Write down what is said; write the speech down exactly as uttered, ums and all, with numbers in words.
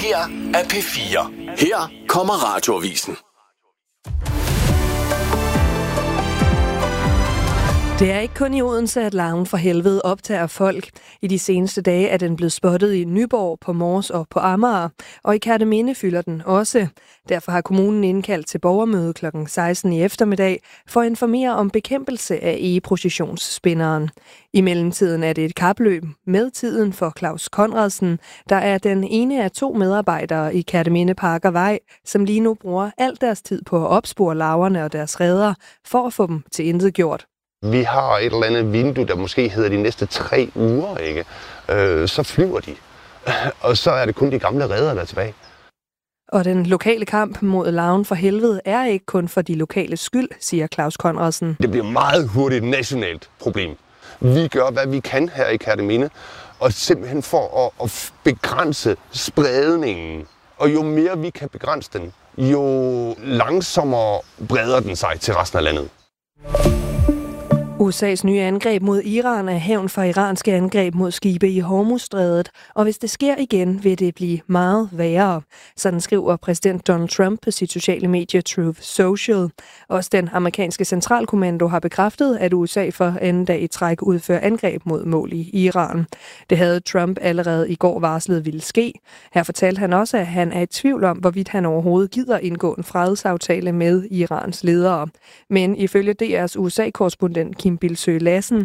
her er P fire. Her kommer Radioavisen. Det er ikke kun i Odense, at larven for helvede optager folk. I de seneste dage er den blevet spottet i Nyborg, på Mors og på Amager, og i Kerteminde fylder den også. Derfor har kommunen indkaldt til borgermøde klokken seksten i eftermiddag for at informere om bekæmpelse af egeprocessionsspinderen. I mellemtiden er det et kapløb med tiden for Claus Conradsen, der er den ene af to medarbejdere i Kerteminde Park og Vej, som lige nu bruger al deres tid på at opspore larverne og deres reder for at få dem til intetgjort. Vi har et eller andet vindue, der måske hedder de næste tre uger, ikke? Øh, så flyver de. Og så er det kun de gamle reder, der er tilbage. Og den lokale kamp mod larven for helvede er ikke kun for de lokale skyld, siger Claus Conradsen. Det bliver meget hurtigt et nationalt problem. Vi gør, hvad vi kan her i Kerteminde, og simpelthen for at, at begrænse spredningen. Og jo mere vi kan begrænse den, jo langsommere breder den sig til resten af landet. U S A's nye angreb mod Iran er hævn for iranske angreb mod skibe i Hormuzstrædet, og hvis det sker igen, vil det blive meget værre. Sådan skriver præsident Donald Trump på sit sociale medie Truth Social. Også den amerikanske centralkommando har bekræftet, at U S A for anden dag i træk udfører angreb mod mål i Iran. Det havde Trump allerede i går varslet ville ske. Her fortalte han også, at han er i tvivl om, hvorvidt han overhovedet gider indgå en fredsaftale med Irans ledere. Men ifølge D R's U S A-korrespondent Kim Bildsøe Lassen